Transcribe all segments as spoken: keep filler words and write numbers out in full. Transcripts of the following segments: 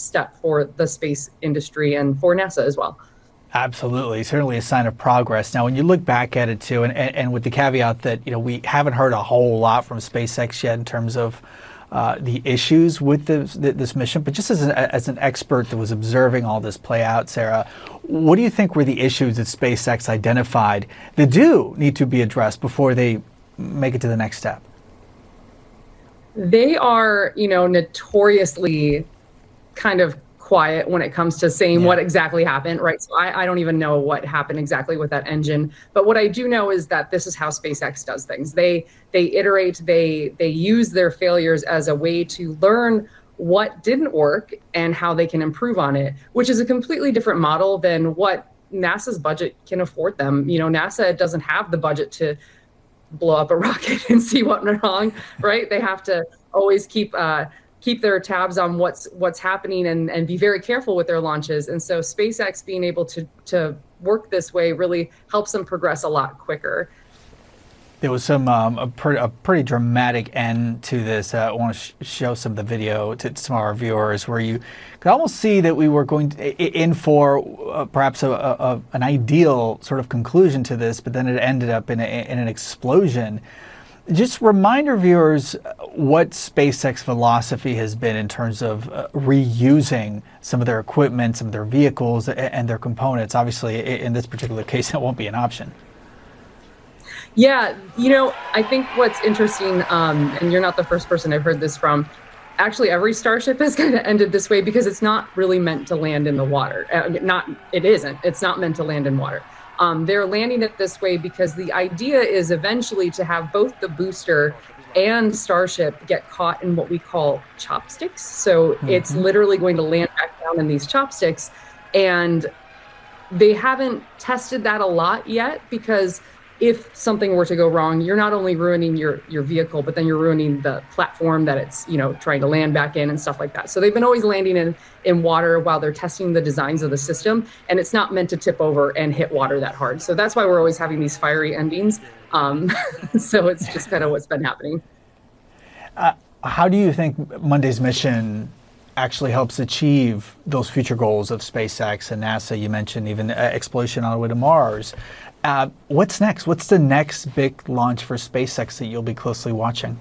step for the space industry and for NASA as well. Absolutely, certainly a sign of progress. Now, when you look back at it too, and, and, and with the caveat that you know we haven't heard a whole lot from SpaceX yet in terms of uh, the issues with this, this mission, but just as an, as an expert that was observing all this play out, Sarah, what do you think were the issues that SpaceX identified that do need to be addressed before they make it to the next step? They are, you know, notoriously kind of quiet when it comes to saying yeah. what exactly happened, right? So I, I don't even know what happened exactly with that engine. But what I do know is that this is how SpaceX does things. They they iterate, they they use their failures as a way to learn what didn't work and how they can improve on it, which is a completely different model than what NASA's budget can afford them. You know, NASA doesn't have the budget to blow up a rocket and see what went wrong, right? They have to always keep uh, keep their tabs on what's what's happening and, and be very careful with their launches. And so SpaceX being able to, to work this way really helps them progress a lot quicker. There was some um, a, pre a pretty dramatic end to this. Uh, I want to sh show some of the video to some of our viewers where you could almost see that we were going to, in for uh, perhaps a, a, an ideal sort of conclusion to this, but then it ended up in, a, in an explosion. Just remind our viewers what SpaceX philosophy has been in terms of uh, reusing some of their equipment, some of their vehicles, and their components. Obviously, in this particular case, that won't be an option. Yeah, you know, I think what's interesting, um, and you're not the first person I've heard this from, actually every Starship has kind of ended this way because it's not really meant to land in the water. Uh, not, it isn't. It's not meant to land in water. Um, they're landing it this way because the idea is eventually to have both the booster and Starship get caught in what we call chopsticks. So mm-hmm. it's literally going to land back down in these chopsticks. And they haven't tested that a lot yet because if something were to go wrong, you're not only ruining your, your vehicle, but then you're ruining the platform that it's, you know, trying to land back in and stuff like that. So they've been always landing in, in water while they're testing the designs of the system, and it's not meant to tip over and hit water that hard. So that's why we're always having these fiery endings. Um, so it's just kind of what's been happening. Uh, how do you think Monday's mission actually helps achieve those future goals of SpaceX and NASA? You mentioned even uh, exploration on the way to Mars. Uh, what's next? What's the next big launch for SpaceX that you'll be closely watching?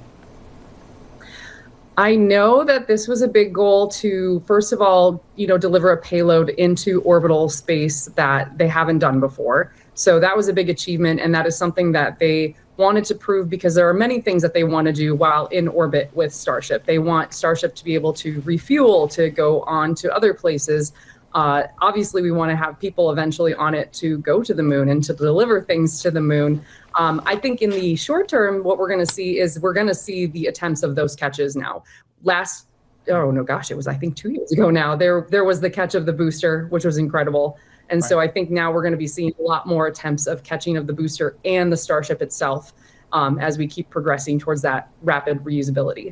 I know that this was a big goal to, first of all, you know, deliver a payload into orbital space that they haven't done before. So that was a big achievement, and that is something that they wanted to prove because there are many things that they want to do while in orbit with Starship. They want Starship to be able to refuel, to go on to other places. Uh, obviously, we want to have people eventually on it to go to the moon and to deliver things to the moon. Um, I think in the short term, what we're going to see is we're going to see the attempts of those catches now. Last, oh no, gosh, it was, I think, two years ago now, there, there was the catch of the booster, which was incredible. And right. so I think now we're going to be seeing a lot more attempts of catching of the booster and the Starship itself um, as we keep progressing towards that rapid reusability.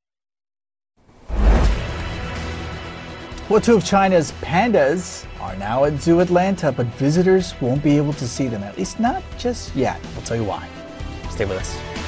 Well, two of China's pandas are now at Zoo Atlanta, but visitors won't be able to see them, at least not just yet. We'll tell you why. Stay with us.